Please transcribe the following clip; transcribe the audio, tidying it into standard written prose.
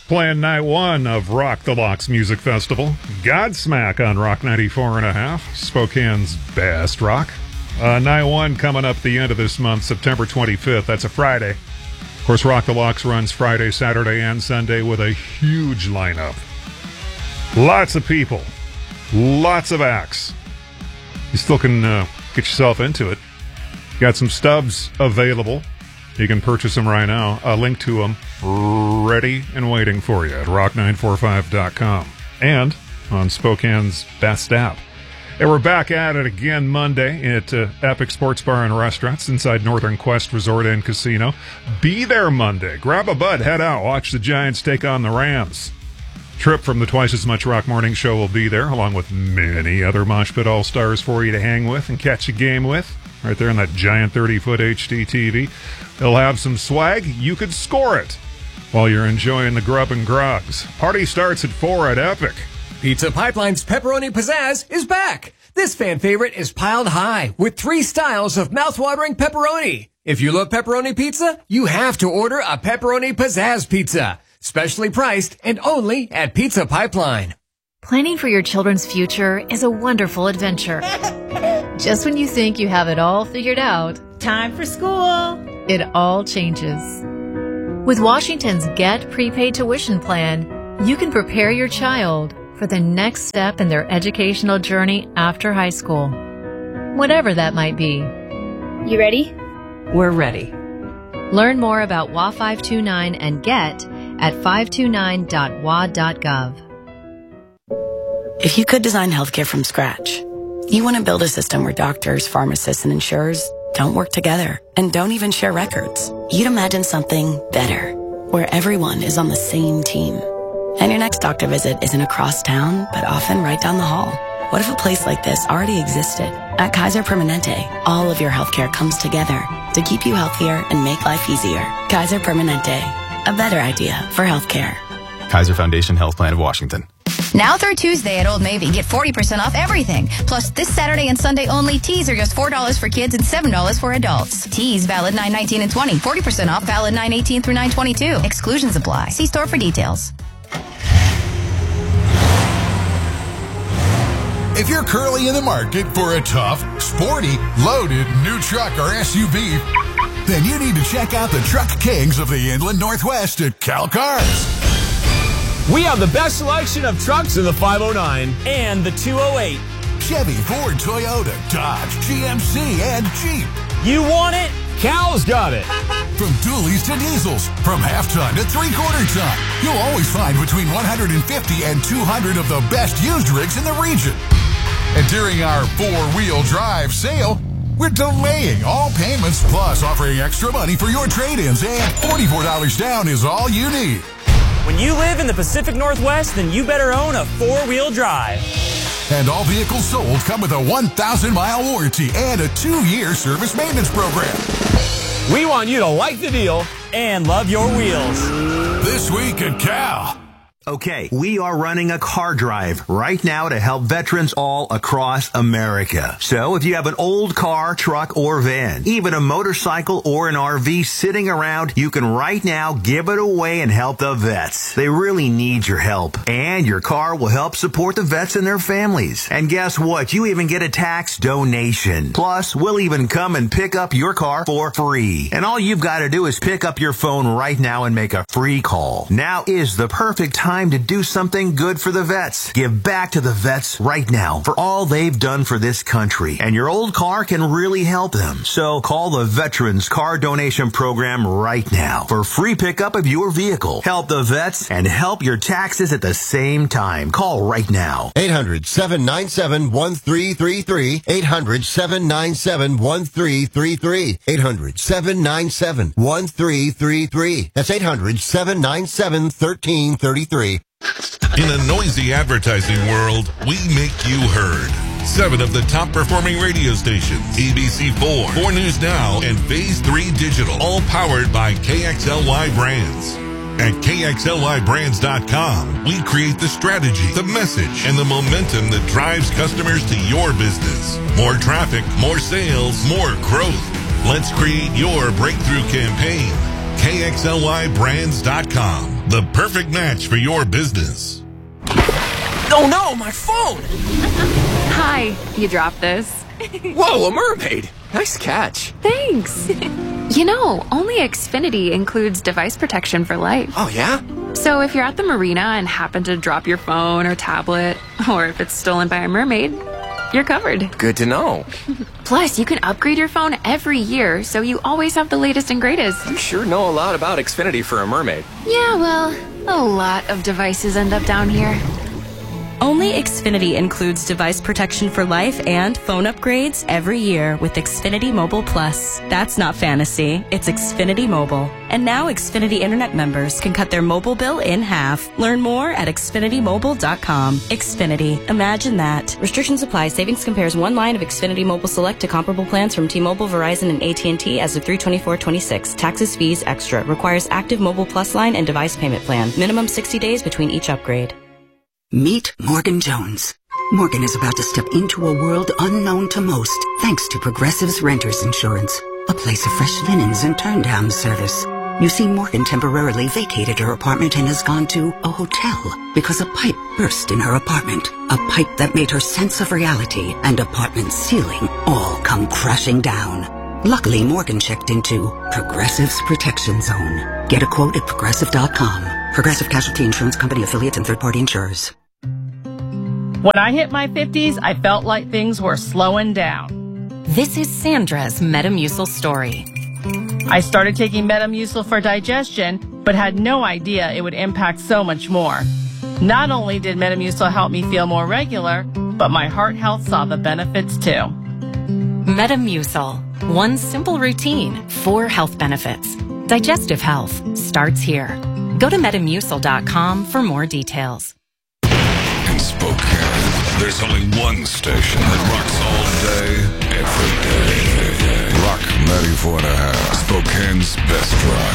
Playing night one of Rock the Locks Music Festival. Godsmack on Rock 94.5, Spokane's best rock. Night one coming up the end of this month, September 25th. That's a Friday. Of course, Rock the Locks runs Friday, Saturday, and Sunday with a huge lineup. Lots of people. Lots of acts. You still can get yourself into it. Got some stubs available. You can purchase them right now. A link to them ready and waiting for you at rock945.com and on Spokane's best app. And we're back at it again Monday at Epic Sports Bar and Restaurants inside Northern Quest Resort and Casino. Be there Monday. Grab a bud, head out, watch the Giants take on the Rams. Trip from the Twice As Much Rock Morning Show will be there, along with many other Mosh Pit All-Stars for you to hang with and catch a game with. Right there on that giant 30-foot HD TV. They'll have some swag. You could score it while you're enjoying the grub and grogs. Party starts at 4 at Epic. Pizza Pipeline's Pepperoni Pizzazz is back. This fan favorite is piled high with 3 styles of mouth-watering pepperoni. If you love pepperoni pizza, you have to order a Pepperoni Pizzazz pizza. Specially priced and only at Pizza Pipeline. Planning for your children's future is a wonderful adventure. Just when you think you have it all figured out, time for school. It all changes. With Washington's Get Prepaid Tuition Plan, you can prepare your child for the next step in their educational journey after high school, whatever that might be. You ready? We're ready. Learn more about WA 529 and Get at 529.wa.gov. If you could design healthcare from scratch, you want to build a system where doctors, pharmacists, and insurers don't work together and don't even share records. You'd imagine something better, where everyone is on the same team. And your next doctor visit isn't across town, but often right down the hall. What if a place like this already existed? At Kaiser Permanente, all of your healthcare comes together to keep you healthier and make life easier. Kaiser Permanente, a better idea for healthcare. Kaiser Foundation Health Plan of Washington. Now through Tuesday at Old Navy, get 40% off everything. Plus, this Saturday and Sunday only, tees are just $4 for kids and $7 for adults. Tees valid 9/19 and 20. 40% off valid 9/18 through 9/22. Exclusions apply. See store for details. If you're currently in the market for a tough, sporty, loaded new truck or SUV, then you need to check out the Truck Kings of the Inland Northwest at Cal Cars. We have the best selection of trucks in the 509 and the 208. Chevy, Ford, Toyota, Dodge, GMC, and Jeep. You want it? Cal's got it. From dualies to diesels, from half-ton to three-quarter ton, you'll always find between 150 and 200 of the best used rigs in the region. And during our four-wheel drive sale, we're delaying all payments plus offering extra money for your trade-ins, and $44 down is all you need. When you live in the Pacific Northwest, then you better own a four-wheel drive. And all vehicles sold come with a 1,000-mile warranty and a 2-year service maintenance program. We want you to like the deal and love your wheels. This week at Cal. Okay, we are running a car drive right now to help veterans all across America. So if you have an old car, truck, or van, even a motorcycle or an RV sitting around, you can right now give it away and help the vets. They really need your help. And your car will help support the vets and their families. And guess what? You even get a tax donation. Plus, we'll even come and pick up your car for free. And all you've got to do is pick up your phone right now and make a free call. Now is the perfect time to do something good for the vets. Give back to the vets right now for all they've done for this country. And your old car can really help them. So call the Veterans Car Donation Program right now for free pickup of your vehicle. Help the vets and help your taxes at the same time. Call right now. 800-797-1333. 800-797-1333. 800-797-1333. That's 800-797-1333. In a noisy advertising world, we make you heard. 7 of the top performing radio stations, ABC4, 4 News Now, and Phase 3 Digital, all powered by KXLY Brands. At KXLYBrands.com, we create the strategy, the message, and the momentum that drives customers to your business. More traffic, more sales, more growth. Let's create your breakthrough campaign. KXLYBrands.com. The perfect match for your business. Oh no, my phone! Hi, you dropped this. Whoa, a mermaid! Nice catch. Thanks. You know, only Xfinity includes device protection for life. Oh, yeah? So if you're at the marina and happen to drop your phone or tablet, or if it's stolen by a mermaid, you're covered. Good to know. Plus, you can upgrade your phone every year, so you always have the latest and greatest. You sure know a lot about Xfinity for a mermaid. Yeah, well, a lot of devices end up down here. Only Xfinity includes device protection for life and phone upgrades every year with Xfinity Mobile Plus. That's not fantasy, it's Xfinity Mobile. And now Xfinity Internet members can cut their mobile bill in half. Learn more at XfinityMobile.com. Xfinity. Imagine that. Restrictions apply. Savings compares one line of Xfinity Mobile Select to comparable plans from T-Mobile, Verizon, and AT&T as of 3/24/26. Taxes, fees, extra. Requires active Mobile Plus line and device payment plan. Minimum 60 days between each upgrade. Meet Morgan Jones. Morgan is about to step into a world unknown to most, thanks to Progressive's Renters Insurance, a place of fresh linens and turn-down service. You see, Morgan temporarily vacated her apartment and has gone to a hotel because a pipe burst in her apartment. A pipe that made her sense of reality and apartment ceiling all come crashing down. Luckily, Morgan checked into Progressive's Protection Zone. Get a quote at Progressive.com. Progressive Casualty Insurance Company, affiliates, and third-party insurers. When I hit my 50s, I felt like things were slowing down. This is Sandra's Metamucil story. I started taking Metamucil for digestion, but had no idea it would impact so much more. Not only did Metamucil help me feel more regular, but my heart health saw the benefits too. Metamucil. One simple routine, 4 health benefits. Digestive health starts here. Go to Metamucil.com for more details. In Spokane, there's only one station that rocks all day, every day. Rock 94.5. Spokane's best rock.